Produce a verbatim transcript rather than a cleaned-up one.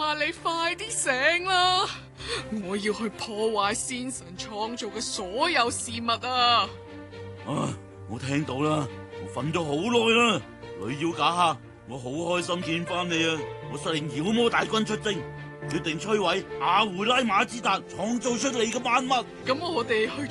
啊，你快啲醒啦！我要去破壞仙神創造嘅所有事物啊！ 啊，我聽到啦，我瞓咗好耐啦。女妖假客，我好開心見翻你啊！我率領妖魔大軍出征，決定摧毀阿胡拉馬茲達創造出嚟嘅萬物。 咁我哋去